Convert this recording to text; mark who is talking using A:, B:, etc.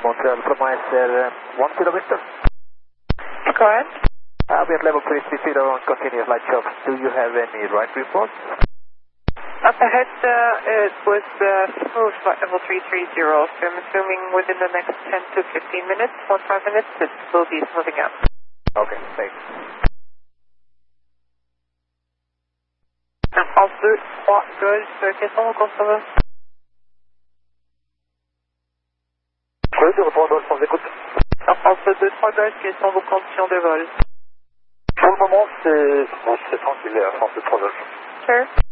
A: Montreal Flamiser 1 Kilo Victor.
B: Go ahead.
A: We at level 330 on continuous light show. Do you have any right reports?
B: Up ahead, it was smooth flight level 330, so I'm assuming within the next 10 to 15 minutes, 45 minutes, it will be smoothing out.
A: Okay, thanks.
B: Alpha 2, 3 Golf, quels sont vos consommateurs?
A: Oui, 03 Golf, on vous écoute.
B: Alpha 2, 3 Golf, quelles sont vos conditions de vol?
A: Pour le moment, c'est tranquille, France 3 Golf.
B: Sure.